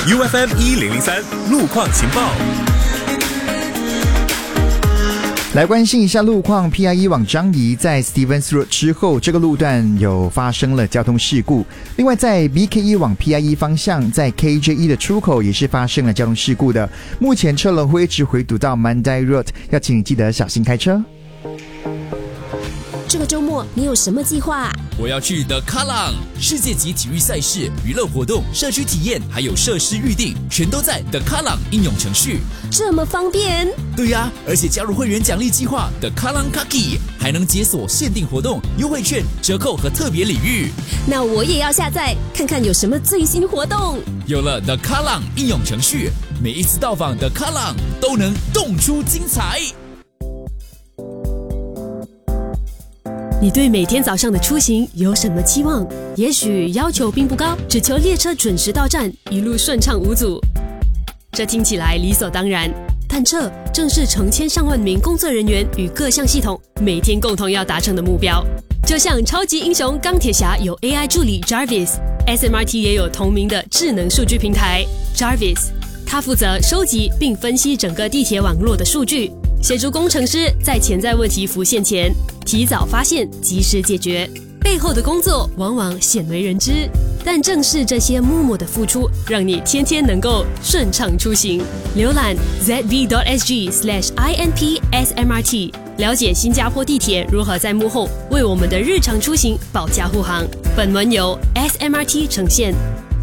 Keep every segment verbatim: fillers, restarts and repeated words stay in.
U F M 一零零三路况情报。 来关心一下路况 ，P I E 往樟宜在 Stevens Road 之后，这个路段有发生了交通事故。另外，在 B K E 往 P I E 方向，在 K J E 的出口也是发生了交通事故的。目前车龙会一直回堵到 Mandai Road， 要请你记得小心开车。 这个周末你有什么计划？ 我要去 The Kallang 世界级体育赛事、娱乐活动、社区体验，还有设施预定，全都在 The Kallang 应用程序。 这么方便？ 对呀、啊，而且加入会员奖励计划 The Kallang Kaki， 还能解锁限定活动、优惠券、折扣和特别礼遇。 那我也要下载看看有什么最新活动。 有了 The Kallang 应用程序，每一次到访 The Kallang 都能动出精彩。 你对每天早上的出行有什么期望？也许要求并不高，只求列车准时到站，一路顺畅无阻。这听起来理所当然，但这正是成千上万名工作人员与各项系统每天共同要达成的目标。就像超级英雄钢铁侠有 A I 助理 Jarvis，S M R T 也有同名的智能数据平台 Jarvis， 它负责收集并分析整个地铁网络的数据，协助工程师在潜在问题浮现前提早发现，及时解决。背后的工作往往鲜为人知，但正是这些默默的付出，让你天天能够顺畅出行。浏览 z b dot s g slash i n p s m r t， 了解新加坡地铁如何在幕后为我们的日常出行保驾护航。本文由 S M R T 呈现。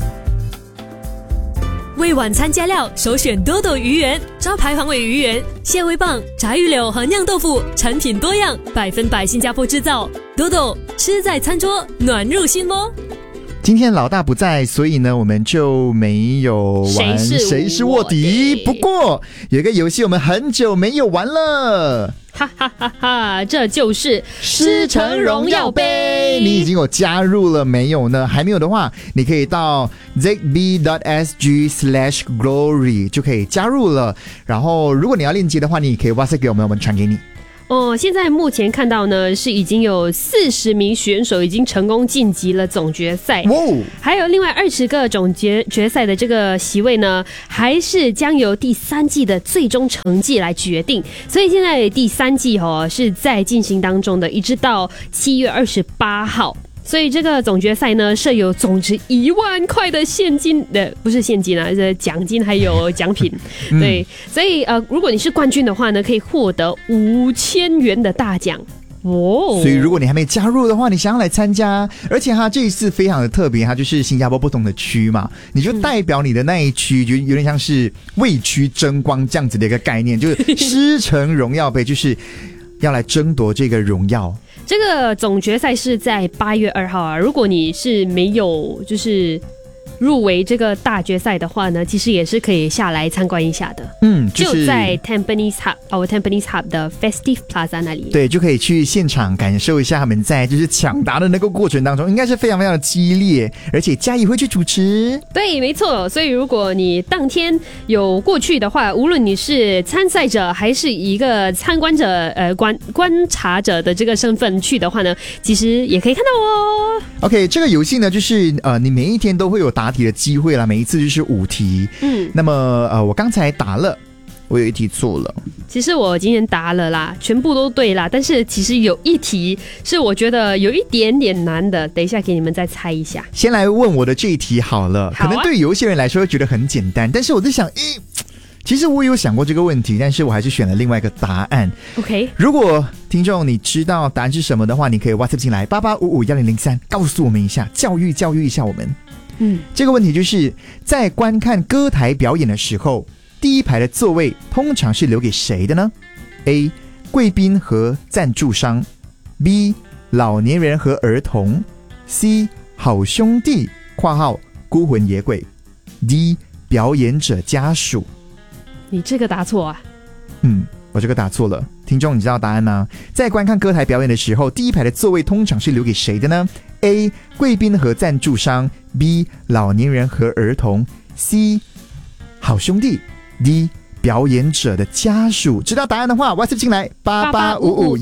为晚餐加料，首选多多鱼圆，招牌黄尾鱼圆、蟹味棒、炸鱼柳和酿豆腐，产品多样，百分百新加坡制造。多多吃在餐桌，暖入心窝。 今天老大不在，所以呢，我们就没有玩谁是卧底。不过有一个游戏我们很久没有玩了。 哈哈哈哈！这就是狮城荣耀杯，你已经有加入了没有呢？还没有的话，你可以到 z b dot s g slash glory 就可以加入了。然后，如果你要链接的话，你可以 WhatsApp 给我们，我们传给你。 哦，现在目前看到呢，是已经有四十名选手已经成功晋级了总决赛， 哦、 还有另外二十个总决决赛的这个席位呢，还是将由第三季的最终成绩来决定。所以现在第三季哦是在进行当中的，一直到七月二十八号。所以这个总决赛呢，设有总值一万块的现金的，不是现金啊，是奖金还有奖品。嗯、对，所以呃，如果你是冠军的话呢，可以获得五千元的大奖。哦， 所以如果你还没加入的话，你想要来参加，而且它这一次非常的特别，它就是新加坡不同的区嘛，你就代表你的那一区，就有点像是为区争光这样子的一个概念，就是狮城荣耀杯，就是要来争夺这个荣耀。 这个总决赛是在八月二号啊，如果你是没有就是入围这个大决赛的话呢，其实也是可以下来参观一下的。 嗯，就是、 就在 Tampines Hub 哦 Tampines Hub 的 Festive Plaza 那里。 对，就可以去现场感受一下他们在就是抢答的那个过程当中，应该是非常非常的激烈，而且嘉怡会去主持。 对，没错。所以如果你当天有过去的话，无论你是参赛者还是一个参观者、呃观观察者的这个身份去的话呢，其实也可以看到哦。 OK， 这个游戏呢，就是呃，你每一天都会有答题的机会啦，每一次就是五题。嗯，那么呃，我刚才答了，我有一题错了。 其实我今天答了啦，全部都对啦，但是其实有一题是我觉得有一点点难的，等一下给你们再猜一下。 先来问我的这一题好了， 好啊、 可能对有些人来说会觉得很简单，但是我在想，咦，其实我有想过这个问题，但是我还是选了另外一个答案。 OK， 如果听众你知道答案是什么的话，你可以 WhatsApp 进来八八五五一零零三，告诉我们一下，教育教育一下我们。嗯，这个问题就是在观看歌台表演的时候，第一排的座位通常是留给谁的呢？ A. 贵宾和赞助商， B. 老年人和儿童， C. 好兄弟括号孤魂野鬼， D. 表演者家属。 你这个答错啊。 嗯，我这个答错了。听众你知道答案吗？在观看歌台表演的时候，第一排的座位通常是留给谁的呢？ A. 贵宾和赞助商， B. 老年人和儿童， C. 好兄弟， D. 表演者的家属。知道答案的话 WhatsApp 进来八八五五